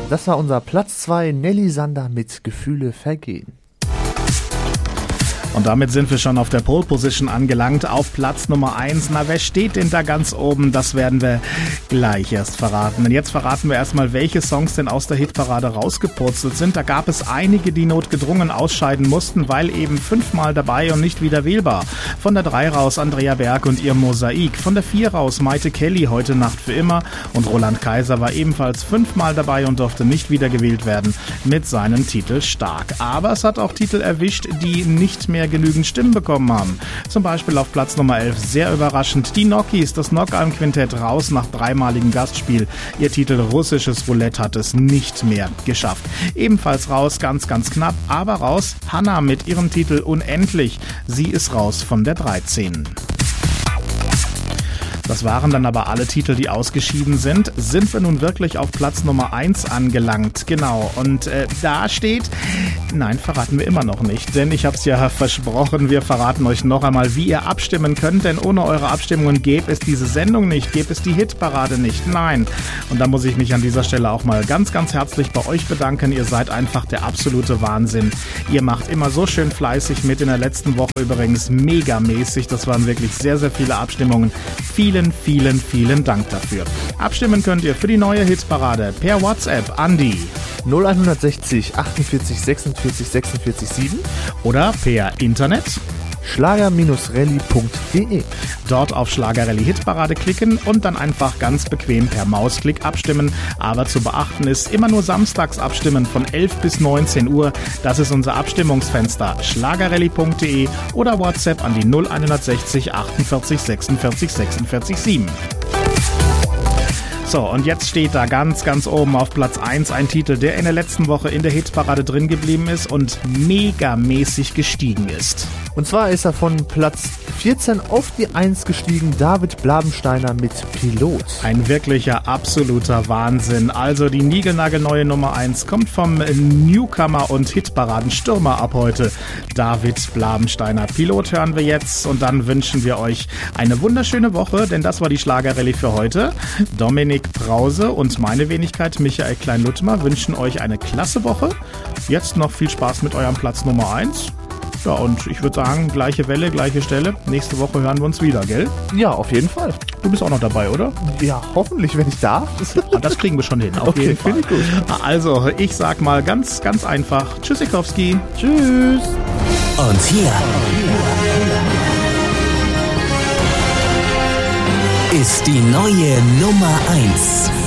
Das war unser Platz 2, Nelly Sander mit Gefühle vergehen. Und damit sind wir schon auf der Pole Position angelangt, auf Platz Nummer 1. Na, wer steht denn da ganz oben? Das werden wir gleich erst verraten. Denn jetzt verraten wir erstmal, welche Songs denn aus der Hitparade rausgepurzelt sind. Da gab es einige, die notgedrungen ausscheiden mussten, weil eben 5-mal dabei und nicht wieder wählbar. Von der 3 raus Andrea Berg und ihr Mosaik. Von der 4 raus Maite Kelly, Heute Nacht für immer. Und Roland Kaiser war ebenfalls 5-mal dabei und durfte nicht wieder gewählt werden mit seinem Titel Stark. Aber es hat auch Titel erwischt, die nicht mehr genügend Stimmen bekommen haben. Zum Beispiel auf Platz Nummer 11, sehr überraschend, die Nokis, das Nockalm-Quintett, raus nach 3-maligem Gastspiel. Ihr Titel Russisches Roulette hat es nicht mehr geschafft. Ebenfalls raus, ganz knapp, aber raus, Hanna mit ihrem Titel Unendlich. Sie ist raus von der 13. Das waren dann aber alle Titel, die ausgeschieden sind. Sind wir nun wirklich auf Platz Nummer 1 angelangt? Genau. Und da steht... Nein, verraten wir immer noch nicht, denn ich habe es ja versprochen, wir verraten euch noch einmal, wie ihr abstimmen könnt, denn ohne eure Abstimmungen gäbe es diese Sendung nicht, gäbe es die Hitparade nicht, nein. Und da muss ich mich an dieser Stelle auch mal ganz herzlich bei euch bedanken, ihr seid einfach der absolute Wahnsinn. Ihr macht immer so schön fleißig mit, in der letzten Woche übrigens megamäßig, das waren wirklich sehr viele Abstimmungen. Vielen Dank dafür. Abstimmen könnt ihr für die neue Hitparade per WhatsApp an die 0160 48 46 46 7 oder per Internet schlager-rally.de. Dort auf Schlager-Rally Hitparade klicken und dann einfach ganz bequem per Mausklick abstimmen. Aber zu beachten ist, immer nur samstags abstimmen von 11 bis 19 Uhr. Das ist unser Abstimmungsfenster. Schlagerrally.de oder WhatsApp an die 0160 48 46 46 7. So, und jetzt steht da ganz oben auf Platz 1 ein Titel, der in der letzten Woche in der Hitparade drin geblieben ist und megamäßig gestiegen ist. Und zwar ist er von Platz 14 auf die 1 gestiegen, David Blabensteiner mit Pilot. Ein wirklicher, absoluter Wahnsinn. Also die niegelnagelneue Nummer 1 kommt vom Newcomer und Hitparadenstürmer ab heute, David Blabensteiner. Pilot hören wir jetzt und dann wünschen wir euch eine wunderschöne Woche, denn das war die Schlagerrallye für heute. Dominik Brause und meine Wenigkeit Michael Klein-Luttmer wünschen euch eine klasse Woche. Jetzt noch viel Spaß mit eurem Platz Nummer 1. Ja, und ich würde sagen, gleiche Welle, gleiche Stelle. Nächste Woche hören wir uns wieder, gell? Ja, auf jeden Fall. Du bist auch noch dabei, oder? Ja, hoffentlich, wenn ich darf. Das kriegen wir schon hin, auf jeden Fall. Finde ich gut. Also, ich sag mal ganz einfach, Tschüssikowski. Tschüss. Und hier ist die neue Nummer 1.